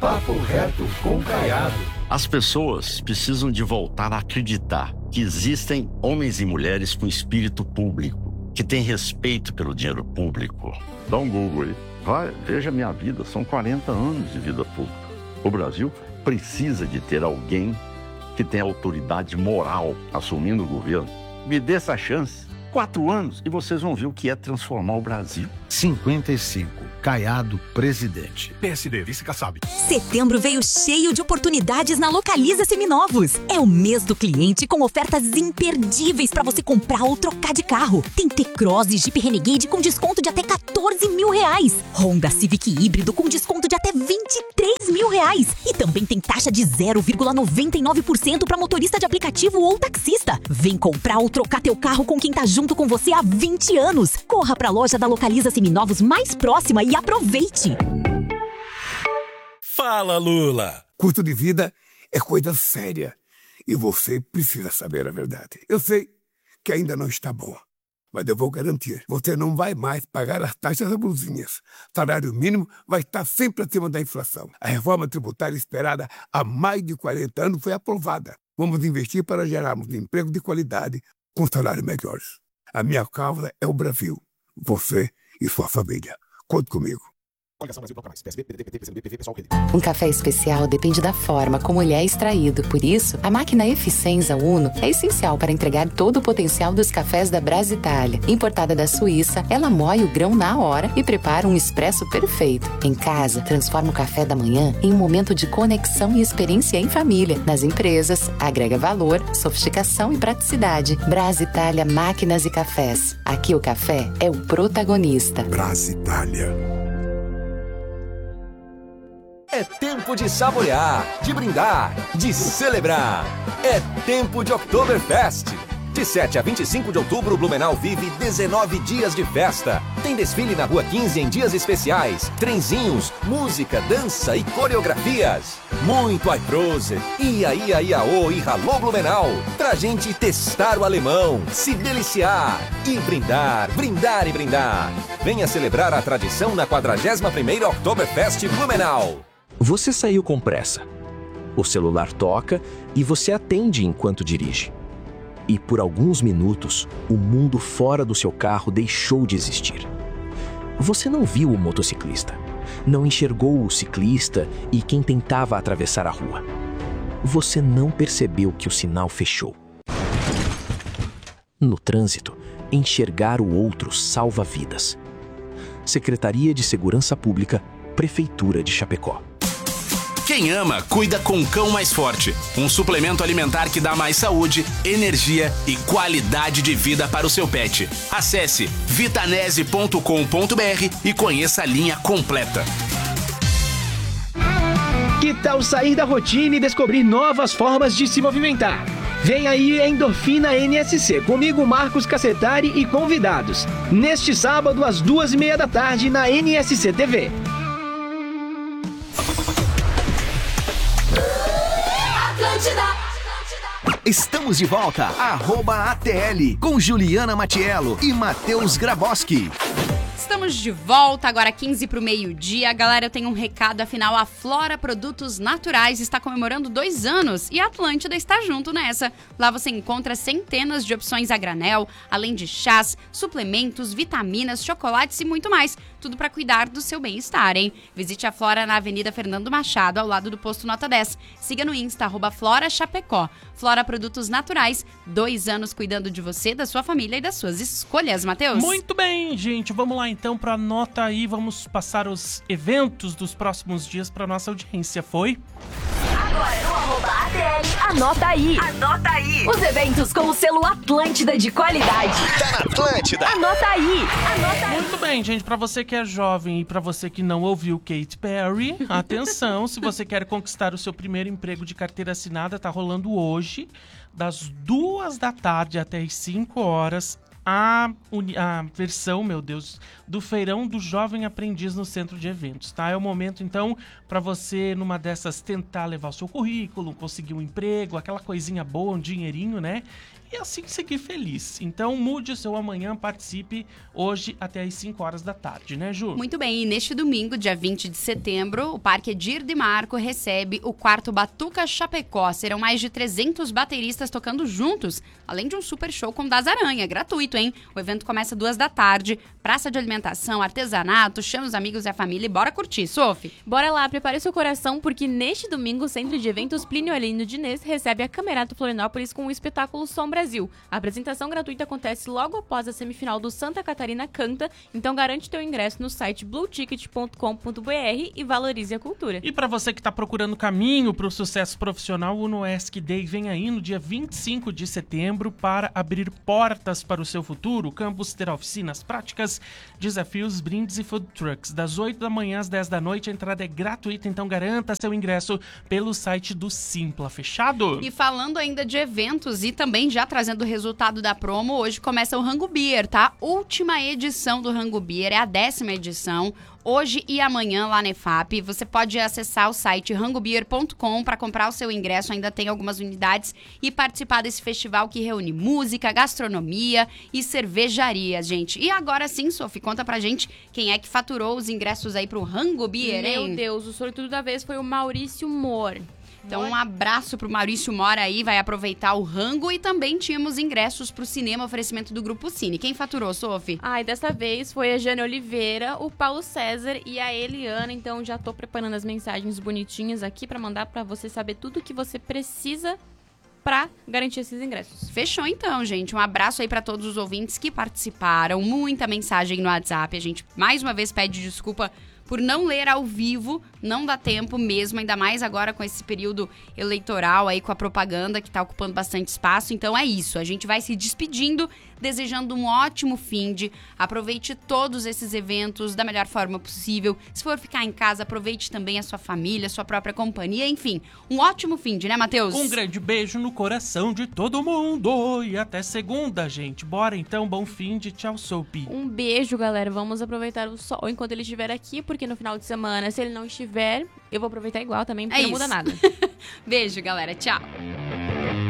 Papo Reto com Caiado. As pessoas precisam de voltar a acreditar que existem homens e mulheres com espírito público, que têm respeito pelo dinheiro público. Dá um Google aí. Vai, veja a minha vida. São 40 anos de vida pública. O Brasil precisa de ter alguém que tenha autoridade moral assumindo o governo. Me dê essa chance. 4 anos e vocês vão ver o que é transformar o Brasil. 55. Caiado, presidente. PSD, vice-Kassab. Setembro veio cheio de oportunidades na Localiza Seminovos. É o mês do cliente com ofertas imperdíveis para você comprar ou trocar de carro. Tem T-Cross e Jeep Renegade com desconto de até R$14.000. Honda Civic híbrido com desconto de até R$23.000. E também tem taxa de 0,99% para motorista de aplicativo ou taxista. Vem comprar ou trocar teu carro com quem tá junto com você há 20 anos. Corra para a loja da Localiza Seminovos mais próxima e aproveite! Fala, Lula! Custo de vida é coisa séria e você precisa saber a verdade. Eu sei que ainda não está bom, mas eu vou garantir. Você não vai mais pagar as taxas abusivas. Salário mínimo vai estar sempre acima da inflação. A reforma tributária esperada há mais de 40 anos foi aprovada. Vamos investir para gerarmos emprego de qualidade com salários melhores. A minha causa é o Brasil. Você e sua família. Conte comigo. Um café especial depende da forma como ele é extraído. Por isso, a máquina Eficienza Uno é essencial para entregar todo o potencial dos cafés da Brasitália. Importada da Suíça, ela moe o grão na hora e prepara um expresso perfeito. Em casa, transforma o café da manhã em um momento de conexão e experiência em família. Nas empresas, agrega valor, sofisticação e praticidade. Brasitália Máquinas e Cafés. Aqui o café é o protagonista. Brasitália. É tempo de saborear, de brindar, de celebrar. É tempo de Oktoberfest. De 7 a 25 de outubro, Blumenau vive 19 dias de festa. Tem desfile na Rua 15 em dias especiais, trenzinhos, música, dança e coreografias. Muito iProse, ia, iaô e ralô Blumenau. Pra gente testar o alemão, se deliciar e brindar, brindar e brindar. Venha celebrar a tradição na 41ª Oktoberfest Blumenau. Você saiu com pressa. O celular toca e você atende enquanto dirige. E por alguns minutos, o mundo fora do seu carro deixou de existir. Você não viu o motociclista, não enxergou o ciclista e quem tentava atravessar a rua. Você não percebeu que o sinal fechou. No trânsito, enxergar o outro salva vidas. Secretaria de Segurança Pública, Prefeitura de Chapecó. Quem ama, cuida com Cão Mais Forte. Um suplemento alimentar que dá mais saúde, energia e qualidade de vida para o seu pet. Acesse vitanese.com.br e conheça a linha completa. Que tal sair da rotina e descobrir novas formas de se movimentar? Vem aí a Endorfina NSC, comigo Marcos Cassetari e convidados. Neste sábado, às 2:30 da tarde, na NSC TV. Estamos de volta, @ATL, com Juliana Matiello e Matheus Graboski. Estamos de volta, agora 15 para o meio-dia. Galera, eu tenho um recado, afinal, a Flora Produtos Naturais está comemorando 2 anos e a Atlântida está junto nessa. Lá você encontra centenas de opções a granel, além de chás, suplementos, vitaminas, chocolates e muito mais. Tudo para cuidar do seu bem-estar, hein? Visite a Flora na Avenida Fernando Machado, ao lado do posto Nota 10. Siga no Insta, @Flora Chapecó. Flora Produtos Naturais, 2 anos cuidando de você, da sua família e das suas escolhas, Matheus. Muito bem, gente. Vamos lá então para Anota Aí. Vamos passar os eventos dos próximos dias para nossa audiência. Foi? Agora no @ATL, anota aí. Anota aí. Os eventos com o selo Atlântida de qualidade. Tá na Atlântida. Anota aí. Anota aí. Muito bem, gente. Para você que é jovem e para você que não ouviu Katy Perry, atenção. Se você quer conquistar o seu primeiro emprego de carteira assinada, tá rolando hoje, das 2 da tarde até as 5 horas, a versão, meu Deus, do Feirão do Jovem Aprendiz no Centro de Eventos, tá? É o momento, então, para você, numa dessas, tentar levar o seu currículo, conseguir um emprego, aquela coisinha boa, um dinheirinho, né? E assim seguir feliz. Então, mude o seu amanhã, participe hoje até às 5 horas da tarde, né, Ju? Muito bem, e neste domingo, dia 20 de setembro, o Parque Edir de Marco recebe o quarto Batuca Chapecó. Serão mais de 300 bateristas tocando juntos, além de um super show com Das Aranha, gratuito, hein? O evento começa 2 da tarde, praça de alimentação, artesanato, chama os amigos e a família e bora curtir, Sophie. Bora lá, prepare seu coração, porque neste domingo o Centro de Eventos Plínio Heleno Diniz recebe a Camerato Florianópolis com o espetáculo Som Brasil. A apresentação gratuita acontece logo após a semifinal do Santa Catarina Canta, então garante teu ingresso no site blueticket.com.br e valorize a cultura. E para você que está procurando caminho para o sucesso profissional, o Unoesc Day vem aí no dia 25 de setembro para abrir portas para o seu futuro. O campus terá oficinas práticas, desafios, brindes e food trucks. Das 8 da manhã às 10 da noite, a entrada é gratuita, então garanta seu ingresso pelo site do Simpla. Fechado? E falando ainda de eventos e também já trazendo o resultado da promo, hoje começa o Rango Beer, tá? Última edição do Rango Beer, é a 10ª edição. Hoje e amanhã lá na EFAP, você pode acessar o site rangobeer.com para comprar o seu ingresso, ainda tem algumas unidades, e participar desse festival que reúne música, gastronomia e cervejaria, gente. E agora sim, Sophie, conta pra gente quem é que faturou os ingressos aí pro Rango Beer, hein? Meu Deus, o sortudo da vez foi o Maurício Mohr. Então, um abraço pro Maurício Mora aí, vai aproveitar o rango, e também tínhamos ingressos pro cinema, oferecimento do Grupo Cine. Quem faturou, Sophie? Ai, dessa vez foi a Jane Oliveira, o Paulo César e a Eliana, então já tô preparando as mensagens bonitinhas aqui pra mandar pra você saber tudo que você precisa pra garantir esses ingressos. Fechou então, gente. Um abraço aí pra todos os ouvintes que participaram, muita mensagem no WhatsApp. A gente mais uma vez pede desculpa por não ler ao vivo, não dá tempo mesmo, ainda mais agora com esse período eleitoral aí, com a propaganda que tá ocupando bastante espaço. Então é isso, a gente vai se despedindo, desejando um ótimo finde. Aproveite todos esses eventos da melhor forma possível. Se for ficar em casa, aproveite também a sua família, a sua própria companhia, enfim, um ótimo finde, né, Matheus? Um grande beijo no coração de todo mundo e até segunda, gente. Bora então, bom finde, tchau, Sophie. Um beijo, galera. Vamos aproveitar o sol enquanto ele estiver aqui, porque no final de semana, se ele não estiver, eu vou aproveitar igual também, porque não muda nada. Beijo, galera. Tchau.